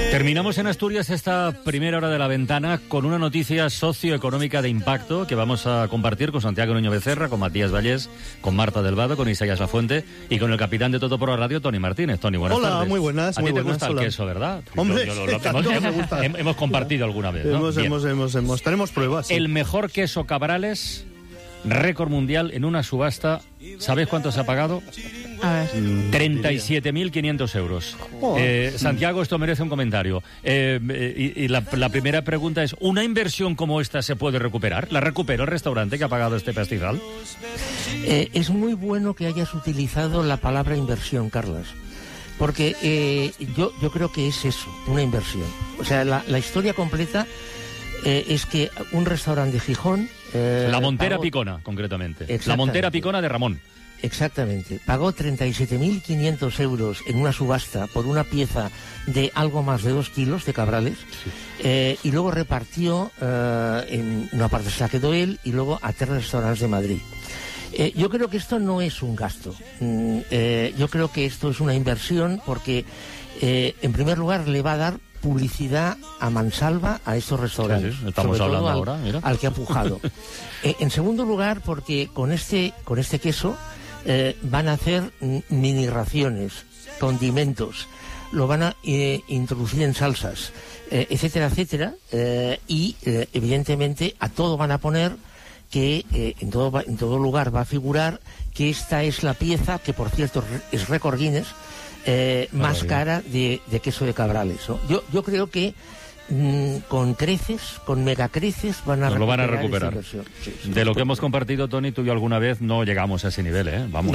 Terminamos en Asturias esta primera hora de la ventana con una noticia socioeconómica de impacto que vamos a compartir con Santiago Nuño Becerra, con Matías Vallés, con Marta del Vado, con Isaías Lafuente y con el capitán de Todo por la Radio, Tony Martínez. Tony, buenas tardes. Hola, muy buenas. A ti te gusta el queso, ¿verdad? Hombre, hemos compartido alguna vez, ¿no? Tenemos pruebas. Sí. El mejor queso Cabrales, récord mundial en una subasta. ¿Sabéis cuánto se ha pagado? A ver. 37.500 euros. Santiago, esto merece un comentario. La primera pregunta es, ¿una inversión como esta se puede recuperar? ¿La recupera el restaurante que ha pagado este pastizal? Es muy bueno que hayas utilizado la palabra inversión, Carlos, porque yo creo que es eso, una inversión. O sea, la historia completa es que un restaurante de Gijón... La Montera Picona, concretamente. La Montera Picona de Ramón. Exactamente. Pagó 37.500 euros en una subasta por una pieza de algo más de 2 kilos de Cabrales, sí. Y luego repartió, en una parte se la quedó él, y luego a 3 restaurantes de Madrid. Yo creo que esto no es un gasto. Yo creo que esto es una inversión porque, en primer lugar, le va a dar publicidad a mansalva a estos restaurantes. Sí, estamos hablando ahora, mira. Al que ha pujado. En segundo lugar, porque con este queso van a hacer mini raciones, condimentos, lo van a introducir en salsas, etcétera, etcétera, y evidentemente a todo van a poner que en todo lugar va a figurar que esta es la pieza, que por cierto es récord Guinness, más cara de queso de Cabrales, ¿no? Yo creo que con creces, con megacreces lo van a recuperar. Sí, de lo que hemos compartido, Tony, tú y yo alguna vez no llegamos a ese nivel, ¿eh? Vamos.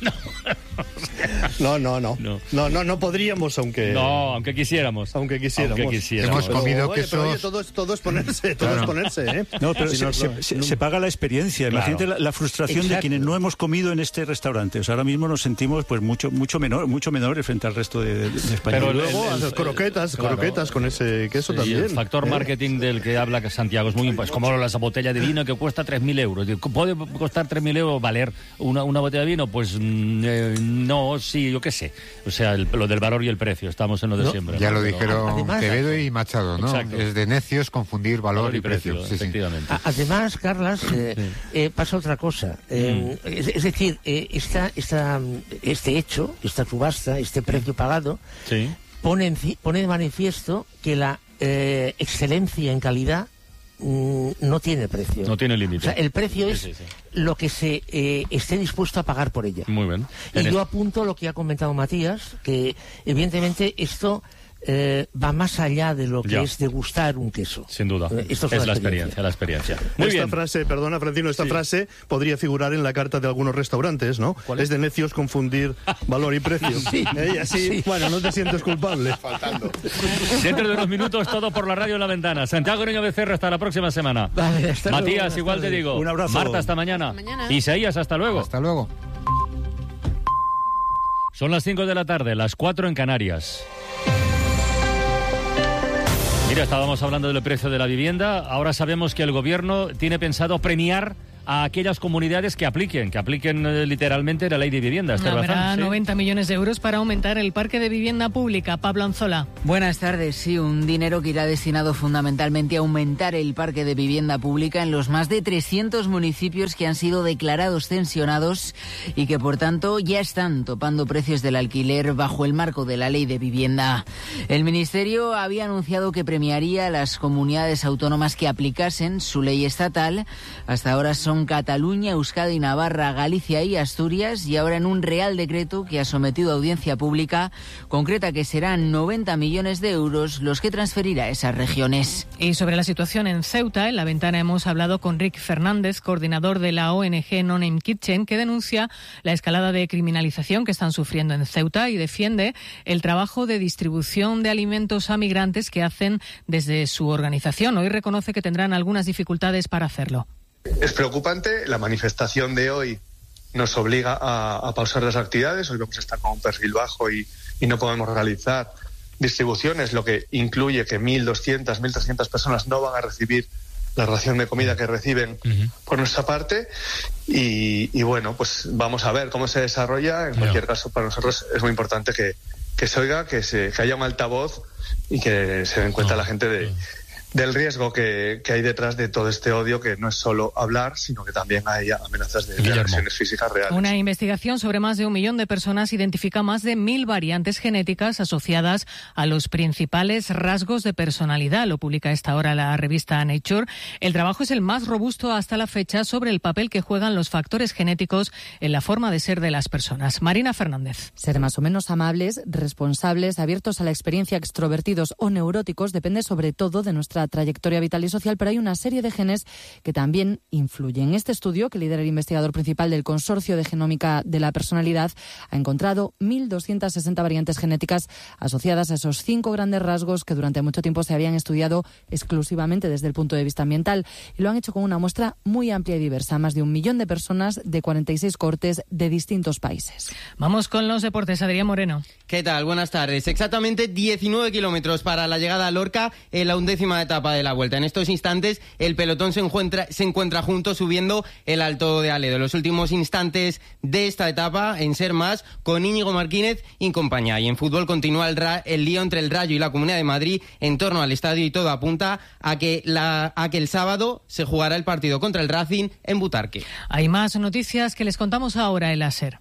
No podríamos, aunque quisiéramos. Hemos comido quesos. Pero oye, todo es ponerse, todo es ponerse, ¿eh? No, pero se paga la experiencia. Claro. Imagínate la frustración. Exacto. De quienes no hemos comido en este restaurante. O sea, ahora mismo nos sentimos pues mucho menores frente al resto de España. Pero luego croquetas con ese queso también. El factor marketing del que habla Santiago es muy importante. Es como la botella de vino que cuesta 3.000 euros. ¿Puede costar 3.000 euros valer una botella de vino? Pues no, sí, yo qué sé. O sea, lo del valor y el precio. Estamos en lo de siempre. Ya lo dijeron Quevedo y Machado, ¿no? Exacto. Es de necios confundir valor y precio. Sí, efectivamente. Además, Carlas, pasa otra cosa. Es decir, este hecho, esta subasta, este precio pagado, sí. pone de manifiesto que la excelencia en calidad no tiene precio. No tiene límite. O sea, el precio es lo que se esté dispuesto a pagar por ella. Muy bien. Y yo apunto lo que ha comentado Matías, que evidentemente esto va más allá de lo que es degustar un queso. Sin duda. Esto es la experiencia. Muy bien. Frase, perdona, Francino, frase podría figurar en la carta de algunos restaurantes, ¿no? Es de necios confundir valor y precio. Y así, bueno, no te sientes culpable. Faltando. Dentro de unos minutos, todo por la radio en la ventana. Santiago Nuño Becerra, hasta la próxima semana. Vale, Matías, luego, igual te digo. Un abrazo. Marta, hasta mañana. Isaías, hasta luego. Hasta luego. Son las 5 de la tarde, las 4 en Canarias. Mira, estábamos hablando del precio de la vivienda. Ahora sabemos que el gobierno tiene pensado premiar a aquellas comunidades que apliquen literalmente la ley de vivienda. Habrá 90 millones de euros para aumentar el parque de vivienda pública. Pablo Anzola. Buenas tardes. Sí, un dinero que irá destinado fundamentalmente a aumentar el parque de vivienda pública en los más de 300 municipios que han sido declarados censionados y que, por tanto, ya están topando precios del alquiler bajo el marco de la ley de vivienda. El Ministerio había anunciado que premiaría a las comunidades autónomas que aplicasen su ley estatal. Hasta ahora son Cataluña, Euskadi, Navarra, Galicia y Asturias, y ahora en un Real Decreto que ha sometido a audiencia pública concreta que serán 90 millones de euros los que transferirá a esas regiones. Y sobre la situación en Ceuta, en la ventana hemos hablado con Rick Fernández, coordinador de la ONG No Name Kitchen, que denuncia la escalada de criminalización que están sufriendo en Ceuta y defiende el trabajo de distribución de alimentos a migrantes que hacen desde su organización. Hoy reconoce que tendrán algunas dificultades para hacerlo. Es preocupante, la manifestación de hoy nos obliga a pausar las actividades. Hoy vamos a estar con un perfil bajo y no podemos realizar distribuciones, lo que incluye que 1.200, 1.300 personas no van a recibir la ración de comida que reciben por nuestra parte. Y bueno, pues vamos a ver cómo se desarrolla. En cualquier caso, para nosotros es muy importante que se oiga, que haya un altavoz y que se den cuenta la gente del riesgo que hay detrás de todo este odio, que no es solo hablar, sino que también hay amenazas de agresiones físicas reales. Una investigación sobre más de 1 millón de personas identifica más de 1.000 variantes genéticas asociadas a los principales rasgos de personalidad. Lo publica a esta hora la revista Nature. El trabajo es el más robusto hasta la fecha sobre el papel que juegan los factores genéticos en la forma de ser de las personas. Marina Fernández. Ser más o menos amables, responsables, abiertos a la experiencia, extrovertidos o neuróticos depende sobre todo de nuestra trayectoria vital y social, pero hay una serie de genes que también influyen. Este estudio, que lidera el investigador principal del Consorcio de Genómica de la Personalidad, ha encontrado 1.260 variantes genéticas asociadas a esos 5 grandes rasgos que durante mucho tiempo se habían estudiado exclusivamente desde el punto de vista ambiental, y lo han hecho con una muestra muy amplia y diversa, más de 1 millón de personas de 46 cohortes de distintos países. Vamos con los deportes. Adrián Moreno. ¿Qué tal? Buenas tardes. Exactamente 19 kilómetros para la llegada a Lorca en la 11ª etapa de la Vuelta. En estos instantes el pelotón se encuentra junto subiendo el Alto de Aledo. Los últimos instantes de esta etapa en Ser Más con Íñigo Martínez y compañía. Y en fútbol continúa el lío entre el Rayo y la Comunidad de Madrid en torno al estadio, y todo apunta a que el sábado se jugará el partido contra el Racing en Butarque. Hay más noticias que les contamos ahora en la SER.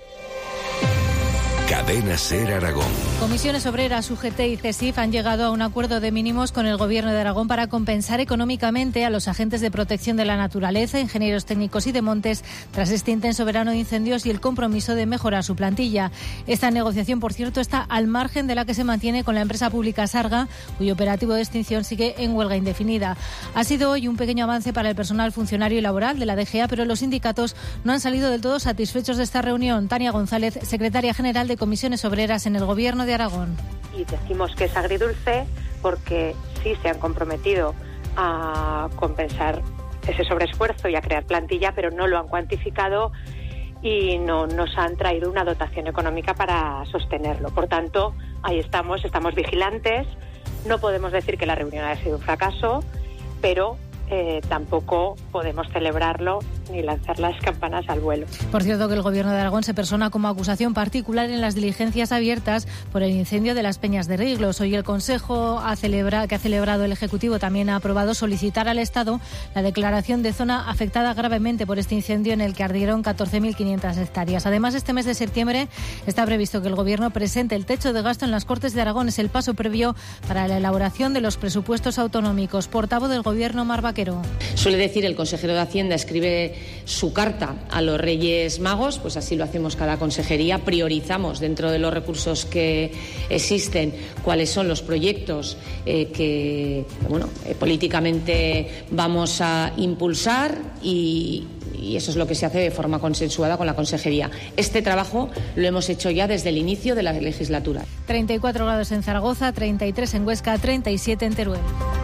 Cadena SER Aragón. Comisiones Obreras, UGT y CESIF han llegado a un acuerdo de mínimos con el Gobierno de Aragón para compensar económicamente a los agentes de protección de la naturaleza, ingenieros técnicos y de montes tras este intenso verano de incendios y el compromiso de mejorar su plantilla. Esta negociación, por cierto, está al margen de la que se mantiene con la empresa pública Sarga, cuyo operativo de extinción sigue en huelga indefinida. Ha sido hoy un pequeño avance para el personal funcionario y laboral de la DGA, pero los sindicatos no han salido del todo satisfechos de esta reunión. Tania González, secretaria general de Comisiones Obreras en el Gobierno de Aragón. Y decimos que es agridulce porque sí se han comprometido a compensar ese sobreesfuerzo y a crear plantilla, pero no lo han cuantificado y no nos han traído una dotación económica para sostenerlo. Por tanto, ahí estamos vigilantes. No podemos decir que la reunión haya sido un fracaso, pero tampoco podemos celebrarlo ni lanzar las campanas al vuelo. Por cierto, que el Gobierno de Aragón se persona como acusación particular en las diligencias abiertas por el incendio de las Peñas de Riglos. Hoy el Consejo que ha celebrado el Ejecutivo también ha aprobado solicitar al Estado la declaración de zona afectada gravemente por este incendio en el que ardieron 14.500 hectáreas. Además, este mes de septiembre está previsto que el Gobierno presente el techo de gasto en las Cortes de Aragón. Es el paso previo para la elaboración de los presupuestos autonómicos. Portavoz del Gobierno, Mar Vaquero. Suele decir el consejero de Hacienda, escribe su carta a los Reyes Magos, pues así lo hacemos cada consejería, priorizamos dentro de los recursos que existen cuáles son los proyectos que políticamente vamos a impulsar y eso es lo que se hace de forma consensuada con la consejería. Este trabajo lo hemos hecho ya desde el inicio de la legislatura. 34 grados en Zaragoza, 33 en Huesca, 37 en Teruel.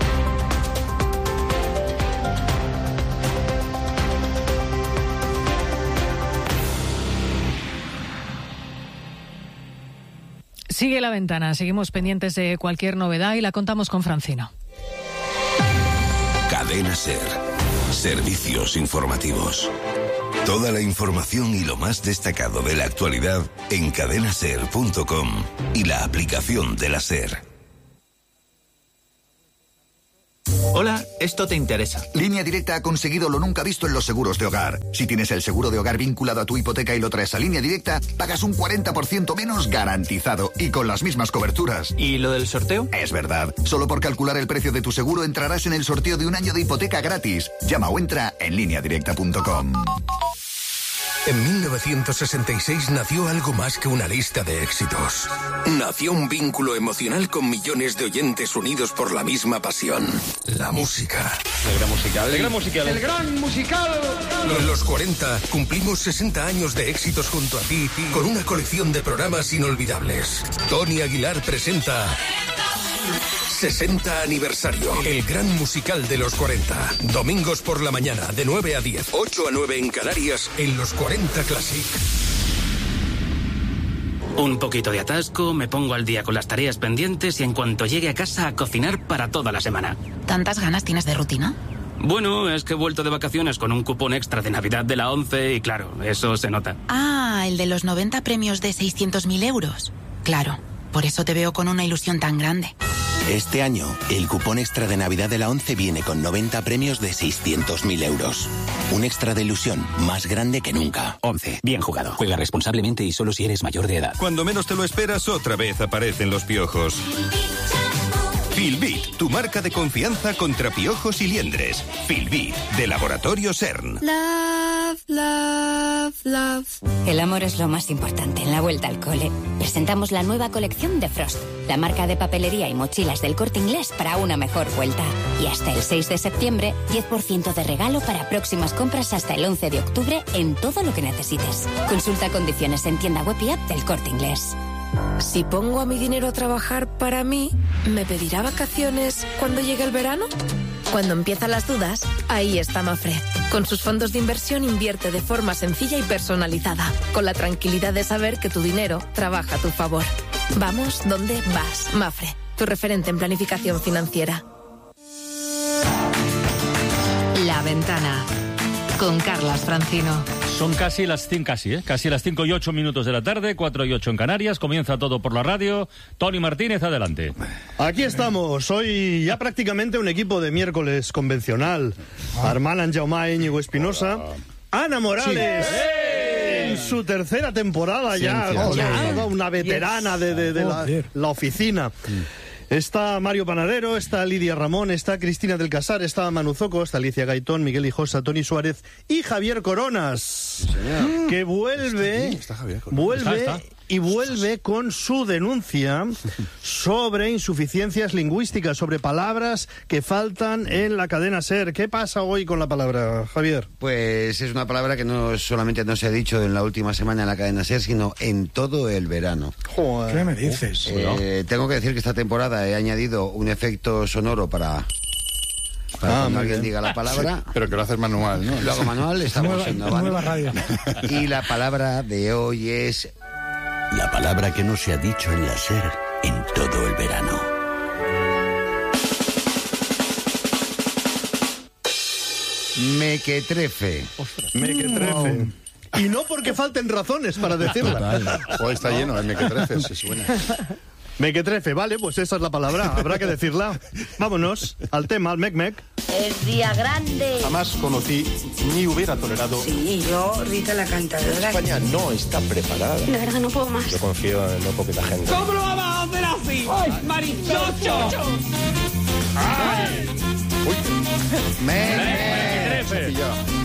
Sigue La Ventana, seguimos pendientes de cualquier novedad y la contamos con Francino. Cadena SER. Servicios informativos. Toda la información y lo más destacado de la actualidad en cadenaser.com y la aplicación de la SER. Hola, esto te interesa. Línea Directa ha conseguido lo nunca visto en los seguros de hogar. Si tienes el seguro de hogar vinculado a tu hipoteca y lo traes a Línea Directa, pagas un 40% menos garantizado y con las mismas coberturas. ¿Y lo del sorteo? Es verdad. Solo por calcular el precio de tu seguro entrarás en el sorteo de un año de hipoteca gratis. Llama o entra en lineadirecta.com. En 1966 nació algo más que una lista de éxitos. Nació un vínculo emocional con millones de oyentes unidos por la misma pasión. La música. El gran musical. El gran musical. El gran musical. En los 40 cumplimos 60 años de éxitos junto a ti con una colección de programas inolvidables. Tony Aguilar presenta 60 aniversario. El gran musical de los 40. Domingos por la mañana, de 9 a 10. 8 a 9 en Canarias, en los 40 Classic. Un poquito de atasco, me pongo al día con las tareas pendientes y en cuanto llegue a casa a cocinar para toda la semana. ¿Tantas ganas tienes de rutina? Bueno, es que he vuelto de vacaciones con un cupón extra de Navidad de la 11 y claro, eso se nota. Ah, el de los 90 premios de 600.000 euros. Claro. Por eso te veo con una ilusión tan grande. Este año, el cupón extra de Navidad de la ONCE viene con 90 premios de 600.000 euros. Un extra de ilusión más grande que nunca. ONCE, bien jugado. Juega responsablemente y solo si eres mayor de edad. Cuando menos te lo esperas, otra vez aparecen los piojos. Filbit, tu marca de confianza contra piojos y liendres. Filbit, de Laboratorio CERN. Love, love, love. El amor es lo más importante en la vuelta al cole. Presentamos la nueva colección de Frost, la marca de papelería y mochilas del Corte Inglés para una mejor vuelta. Y hasta el 6 de septiembre, 10% de regalo para próximas compras hasta el 11 de octubre en todo lo que necesites. Consulta condiciones en tienda web y app del Corte Inglés. Si pongo a mi dinero a trabajar para mí, ¿me pedirá vacaciones cuando llegue el verano? Cuando empiezan las dudas, ahí está Mafre. Con sus fondos de inversión invierte de forma sencilla y personalizada, con la tranquilidad de saber que tu dinero trabaja a tu favor. Vamos donde vas, Mafre, tu referente en planificación financiera. La Ventana, con Carlas Francino. Son casi las 5 y 8 minutos de la tarde, 4 y 8 en Canarias. Comienza todo por la radio. Toni Martínez, adelante. Aquí estamos, hoy ya prácticamente un equipo de miércoles convencional. Armand Anjaume, Íñigo Espinosa, Ana Morales. Sí. En su tercera temporada ya, toda una veterana de la oficina. Está Mario Panadero, está Lidia Ramón, está Cristina del Casar, está Manu Zoco, está Alicia Gaitón, Miguel Hijosa, Tony Suárez y Javier Coronas, que vuelve y vuelve con su denuncia sobre insuficiencias lingüísticas, sobre palabras que faltan en la cadena SER. ¿Qué pasa hoy con la palabra, Javier? Pues es una palabra que no solamente no se ha dicho en la última semana en la cadena SER, sino en todo el verano. Joder. ¿Qué me dices? Tengo que decir que esta temporada he añadido un efecto sonoro para cuando alguien diga la palabra. Sí, pero que lo haces manual, ¿no? Lo hago manual, estamos innovando. Nueva radio. Y la palabra de hoy es... La palabra que no se ha dicho en la SER en todo el verano. Mequetrefe. Mequetrefe. Y no porque falten razones para decirla. Hoy está lleno el mequetrefe, se suena. Mequetrefe, vale, pues esa es la palabra, habrá que decirla. Vámonos al tema, al mec-mec. Es día grande. Jamás conocí ni hubiera tolerado. Sí, yo, Rita la cantadora. España no está preparada. De verdad no puedo más. Yo confío en no poquita gente. ¿Cómo lo vamos a hacer así? ¡Ay, marichocho! ¡Ay! ¡Uy! ¡Mequetrefe!